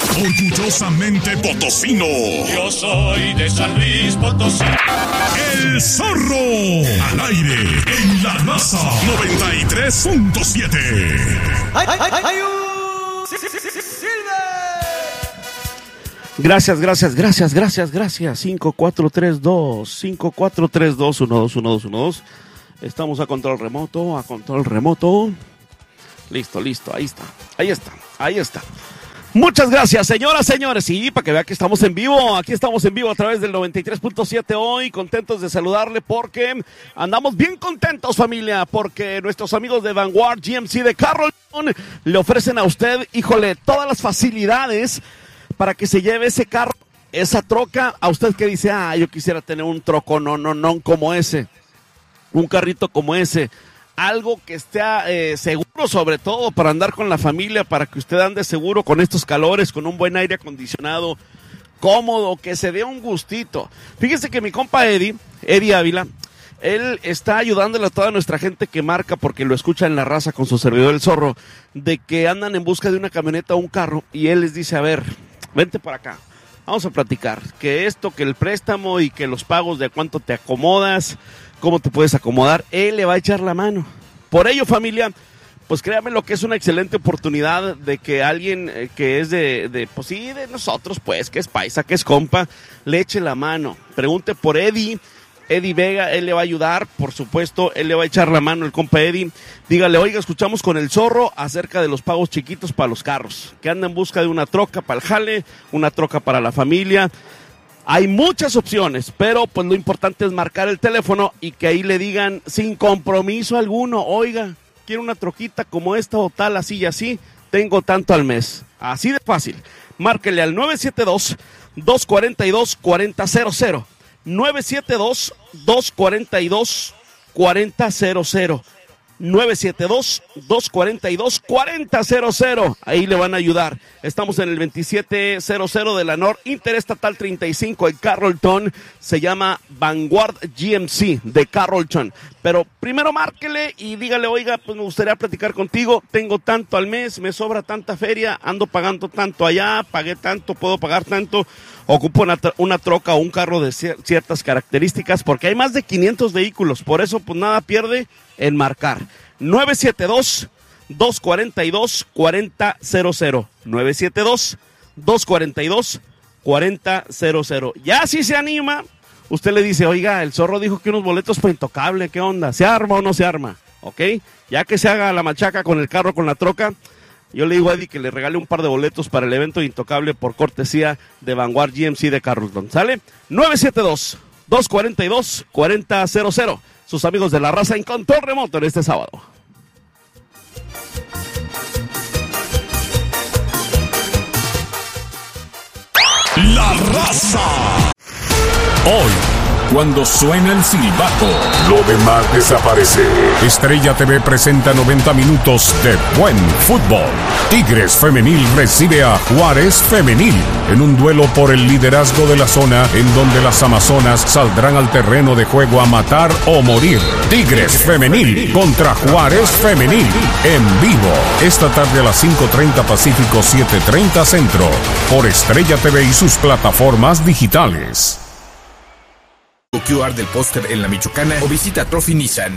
Orgullosamente potosino. Yo soy de San Luis Potosí. El Zorro. Al aire. En La Raza 93.7. Gracias. 5432. Estamos a control remoto. Listo. Ahí está. Muchas gracias, señoras, señores. Sí, para que vea que estamos en vivo. Aquí estamos en vivo a través del 93.7 hoy. Contentos de saludarle porque andamos bien contentos, familia. Porque nuestros amigos de Vanguard GMC de Carrollton le ofrecen a usted, híjole, todas las facilidades para que se lleve ese carro, esa troca. A usted que dice, yo quisiera tener un troco, no como ese. Un carrito como ese. Algo que esté seguro, sobre todo para andar con la familia, para que usted ande seguro con estos calores, con un buen aire acondicionado, cómodo, que se dé un gustito. Fíjese que mi compa Eddie Ávila, él está ayudándole a toda nuestra gente que marca, porque lo escucha en La Raza con su servidor El Zorro, de que andan en busca de una camioneta o un carro, y él les dice, a ver, vente para acá, vamos a platicar, que esto, que el préstamo y que los pagos de cuánto te acomodas, cómo te puedes acomodar, él le va a echar la mano. Por ello, familia, pues créanme lo que es una excelente oportunidad de que alguien que es de nosotros, pues, que es paisa, que es compa, le eche la mano. Pregunte por Eddie Vega, él le va a ayudar, por supuesto, él le va a echar la mano, el compa Eddie. Dígale, oiga, escuchamos con el Zorro acerca de los pagos chiquitos para los carros, que anda en busca de una troca para el jale, una troca para la familia. Hay muchas opciones, pero pues lo importante es marcar el teléfono y que ahí le digan sin compromiso alguno, oiga, quiero una troquita como esta o tal, así y así, tengo tanto al mes. Así de fácil. Márquele al 972-242-4000. 972-242-4000. 972-242-4000. Ahí le van a ayudar. Estamos en el 2700 de la Interestatal 35 en Carrollton. Se llama Vanguard GMC de Carrollton. Pero primero márquele y dígale, oiga, pues me gustaría platicar contigo. Tengo tanto al mes, me sobra tanta feria, ando pagando tanto allá, pagué tanto, puedo pagar tanto. Ocupo una troca o un carro de ciertas características, porque hay más de 500 vehículos. Por eso, pues nada pierde en marcar. 972-242-4000. 972-242-4000. Ya si se anima, usted le dice, oiga, el Zorro dijo que unos boletos para Intocable, ¿qué onda? ¿Se arma o no se arma? ¿Ok? Ya que se haga la machaca con el carro, con la troca, yo le digo a Eddie que le regale un par de boletos para el evento Intocable por cortesía de Vanguard GMC de Carrollton. ¿Sale? 972-242-4000. Sus amigos de La Raza en control remoto en este sábado. La Raza. Hoy, cuando suena el silbato, lo demás desaparece. Estrella TV presenta 90 minutos de buen fútbol. Tigres Femenil recibe a Juárez Femenil en un duelo por el liderazgo de la zona, en donde las amazonas saldrán al terreno de juego a matar o morir. Tigres Femenil contra Juárez Femenil en vivo esta tarde a las 5:30 Pacífico, 7:30 Centro, por Estrella TV y sus plataformas digitales. QR del póster en La Michoacana o visita Trophy Nissan.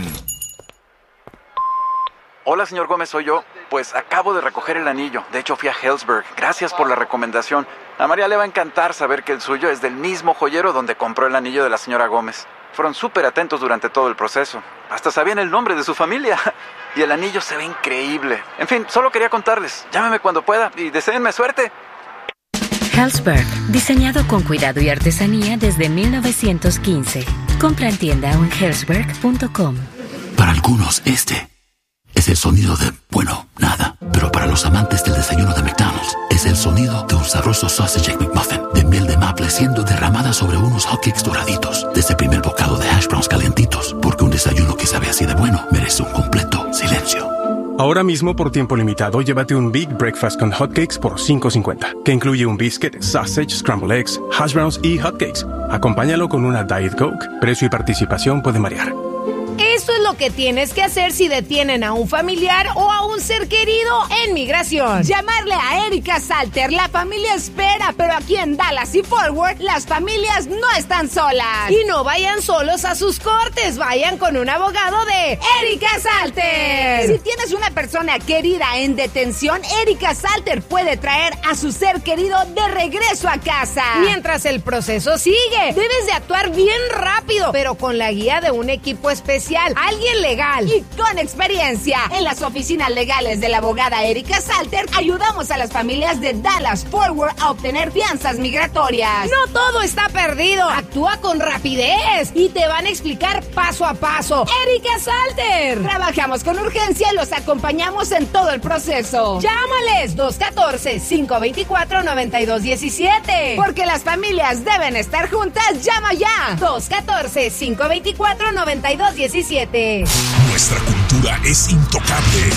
Hola, señor Gómez, soy yo. Pues acabo de recoger el anillo. De hecho, fui a Helzberg. Gracias por la recomendación. A María le va a encantar saber que el suyo es del mismo joyero donde compró el anillo de la señora Gómez. Fueron súper atentos durante todo el proceso. Hasta sabían el nombre de su familia. Y el anillo se ve increíble. En fin, solo quería contarles. Llámeme cuando pueda y deséenme suerte. Helzberg, diseñado con cuidado y artesanía desde 1915. Compra en tienda o en helzberg.com. Para algunos, este es el sonido de, bueno, nada. Pero para los amantes del desayuno de McDonald's, es el sonido de un sabroso sausage egg McMuffin de miel de maple siendo derramada sobre unos hotcakes doraditos. De ese primer bocado de hash browns calientitos. Porque un desayuno que sabe así de bueno merece un completo silencio. Ahora mismo, por tiempo limitado, llévate un Big Breakfast con hotcakes por $5.50, que incluye un biscuit, sausage, scrambled eggs, hash browns y hotcakes. Acompáñalo con una Diet Coke. Precio y participación puede variar. Esto es lo que tienes que hacer si detienen a un familiar o a un ser querido en migración. Llamarle a Erika Salter. La familia espera, pero aquí en Dallas y Fort Worth las familias no están solas. Y no vayan solos a sus cortes, vayan con un abogado de Erika Salter. Si tienes una persona querida en detención, Erika Salter puede traer a su ser querido de regreso a casa. Mientras el proceso sigue, debes de actuar bien rápido, pero con la guía de un equipo especial, alguien legal y con experiencia. En las oficinas legales de la abogada Erika Salter, ayudamos a las familias de Dallas Fort Worth a obtener fianzas migratorias. No todo está perdido. Actúa con rapidez y te van a explicar paso a paso. Erika Salter. Trabajamos con urgencia y los acompañamos en todo el proceso. Llámales 214-524-9217. Porque las familias deben estar juntas. Llama ya. 214-524-9217. Nuestra cultura es intocable.